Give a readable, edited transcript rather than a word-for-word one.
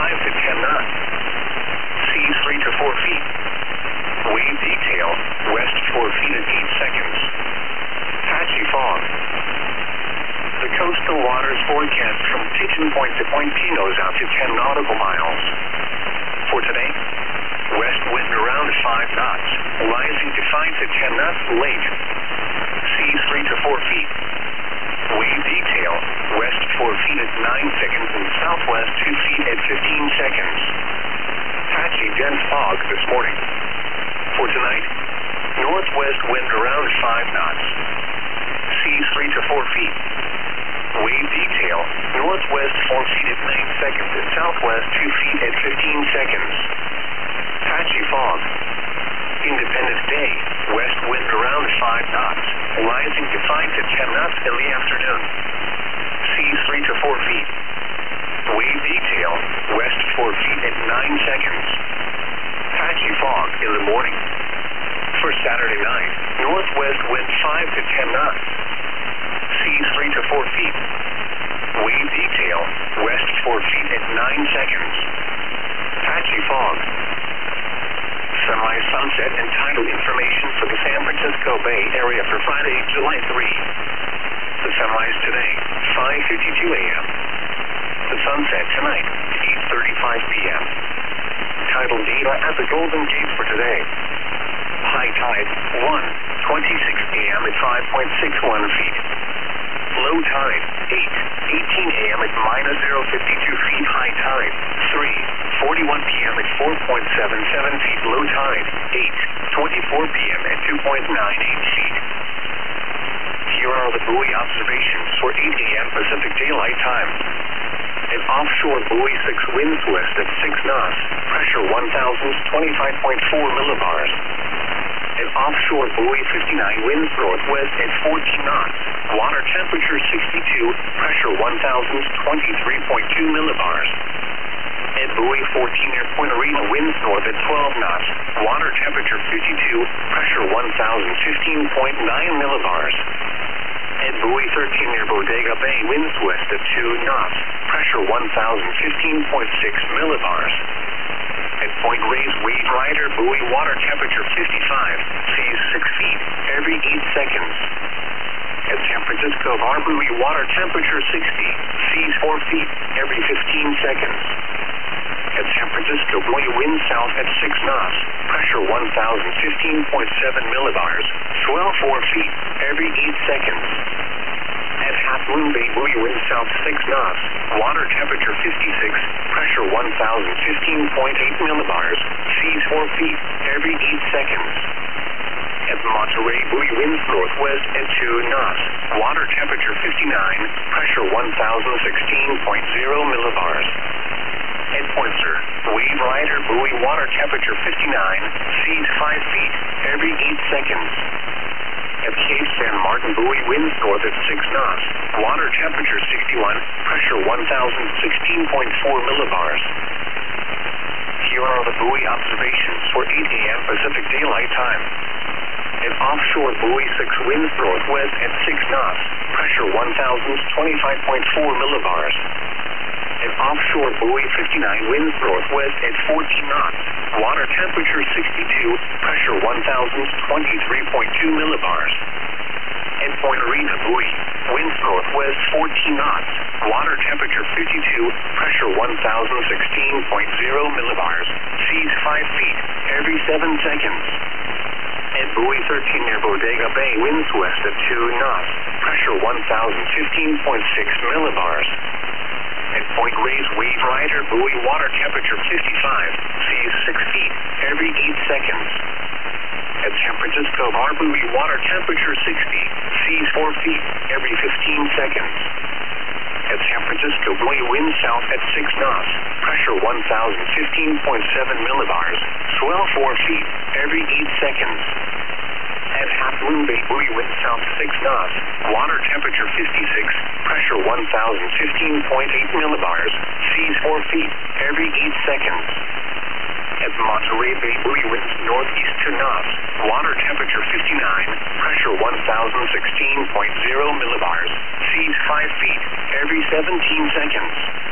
5 to 10 knots. Seas 3 to 4 feet. Wave detail, west 4 feet at 8 seconds. Patchy fog. The coastal waters forecast from Pigeon Point to Point Pinos out to 10 nautical miles. For today, west wind around 5 knots, rising to 5 to 10 knots late. Seas 3 to 4 feet. Wave detail, west 4 feet at 9 seconds and southwest 2 feet at 15 seconds. Patchy dense fog this morning. For tonight, northwest wind around 5 knots. Seas 3 to 4 feet. Wave detail, northwest 4 feet at 9 seconds and southwest 2 feet at 15 seconds. Patchy fog. Independence Day, west wind around 5 knots, rising to 5 to 10 knots in the afternoon. Seas 3 to 4 feet. Wave detail, west 4 feet at 9 seconds. Patchy fog in the morning. For Saturday night, northwest wind 5 to 10 knots. Seas 3 to 4 feet. Wave detail, west 4 feet at 9 seconds. Patchy fog. Semi-sunset and tidal information for the San Francisco Bay Area for Friday, July 3. The sunrise today, 5:52 a.m. The sunset tonight, 8:35 p.m. Tidal data at the Golden Gate for today. High tide, 1:26 a.m. at 5.61 feet. Low tide, 8:18 a.m. at -0.52 feet. High tide, 3:41 p.m. at 4.77 feet. Low tide, 8:24 p.m. at 2.98 feet. Here are the buoy observations for 8 a.m. Pacific Daylight Time. An offshore buoy 6 winds west at 6 knots, pressure 1,025.4 millibars. An offshore buoy 59 winds northwest at 14 knots, water temperature 62, pressure 1,023.2 millibars. At buoy 14 near Point Arena, winds north at 12 knots, water temperature 52, pressure 1,015.9 millibars. At buoy 13 near Bodega Bay, winds west at 2 knots, pressure 1,015.6 millibars. At Point Reyes, Wave Rider, buoy water temperature 55, seas 6 feet every 8 seconds. At San Francisco Bar, buoy water temperature 60, seas 4 feet every 15 seconds. At San Francisco, buoy wind south at 6 knots, pressure 1,015.7 millibars, swell 4 feet every 8 seconds. At Half Moon Bay, buoy wind south 6 knots, water temperature 56, pressure 1,015.8 millibars, seas 4 feet every 8 seconds. At Monterey, buoy winds northwest at 2 knots, water temperature 59, pressure 1,016.0 millibars. At Pointer, Wave Rider, buoy water temperature 59, seas 5 feet every 8 seconds. At Cape San Martin, buoy winds north at 6 knots, water temperature 61, pressure 1,016.4 millibars. Here are the buoy observations for 8 a.m. Pacific Daylight Time. An offshore buoy 6 winds northwest at 6 knots, pressure 1,025.4 millibars. An offshore buoy 59 winds northwest at 14 knots, water temperature 62, pressure 1,023.2 millibars. At Point Arena, buoy winds northwest 14 knots, water temperature 52, pressure 1,016.0 millibars, seas 5 feet every 7 seconds. At buoy 13 near Bodega Bay, winds west at 2 knots, pressure 1,015.6 millibars. At Point Reyes, Wave Rider, buoy water temperature 55, seas 6 feet every 8 seconds. At San Francisco Bar, buoy water temperature 60, seas 4 feet every 15 seconds. At San Francisco, buoy wind south at 6 knots, pressure 1,015.7 millibars, swell 4 feet every 8 seconds. At Half Moon Bay, buoy wind south 6 knots, water temperature 56, pressure 1,015.8 millibars, seas 4 feet every 8 seconds. At Monterey Bay, buoy winds northeast 2 knots, water temperature 59, pressure 1,016.0 millibars, seas 5 feet every 17 seconds.